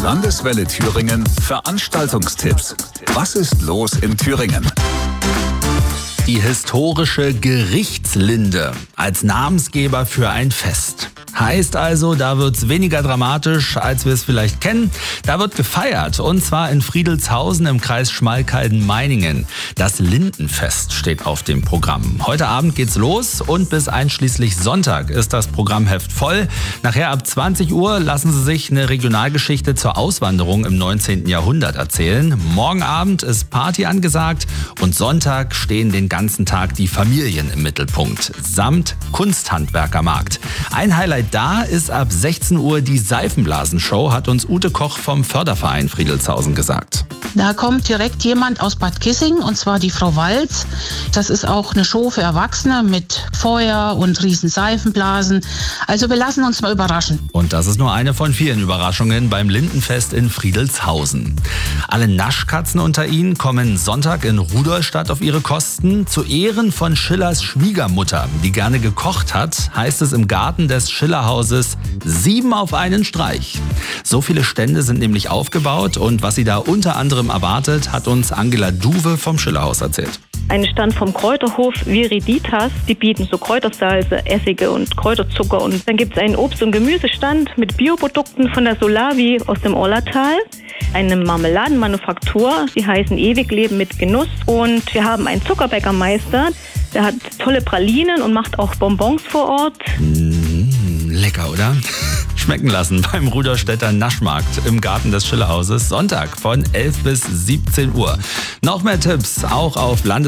Landeswelle Thüringen Veranstaltungstipps. Was ist los in Thüringen? Die historische Gerichtslinde als Namensgeber für ein Fest. Heißt also, da wird's weniger dramatisch, als wir es vielleicht kennen. Da wird gefeiert, und zwar in Friedelshausen im Kreis Schmalkalden-Meiningen. Das Lindenfest steht auf dem Programm. Heute Abend geht's los und bis einschließlich Sonntag ist das Programmheft voll. Nachher ab 20 Uhr lassen Sie sich eine Regionalgeschichte zur Auswanderung im 19. Jahrhundert erzählen. Morgen Abend ist Party angesagt und Sonntag stehen den ganzen Tag die Familien im Mittelpunkt, samt Kunsthandwerkermarkt. Ein Highlight da ist ab 16 Uhr die Seifenblasenshow, hat uns Ute Koch vom Förderverein Friedelshausen gesagt. Da kommt direkt jemand aus Bad Kissing, und zwar die Frau Walz. Das ist auch eine Show für Erwachsene mit Feuer und riesen Seifenblasen. Also wir lassen uns mal überraschen. Und das ist nur eine von vielen Überraschungen beim Lindenfest in Friedelshausen. Alle Naschkatzen unter Ihnen kommen Sonntag in Rudolstadt auf ihre Kosten. Zu Ehren von Schillers Schwiegermutter, die gerne gekocht hat, heißt es im Garten des Schillerhauses 7 auf einen Streich. So viele Stände sind nämlich aufgebaut, und was sie da unter anderem erwartet, hat uns Angela Duwe vom Schillerhaus erzählt. Ein Stand vom Kräuterhof Viriditas. Die bieten so Kräutersalze, Essige und Kräuterzucker. Und dann gibt es einen Obst- und Gemüsestand mit Bioprodukten von der Solavi aus dem Orlatal. Eine Marmeladenmanufaktur, die heißen Ewigleben mit Genuss. Und wir haben einen Zuckerbäckermeister, der hat tolle Pralinen und macht auch Bonbons vor Ort. Lecker, oder? Schmecken lassen beim Rudolstädter Naschmarkt im Garten des Schillerhauses. Sonntag von 11 bis 17 Uhr. Noch mehr Tipps auch auf